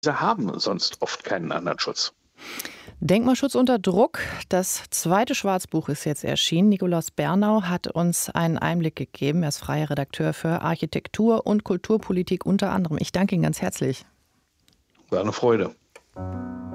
Sie haben sonst oft keinen anderen Schutz. Denkmalschutz unter Druck. Das zweite Schwarzbuch ist jetzt erschienen. Nikolaus Bernau hat uns einen Einblick gegeben. Er ist freier Redakteur für Architektur und Kulturpolitik unter anderem. Ich danke Ihnen ganz herzlich. War eine Freude.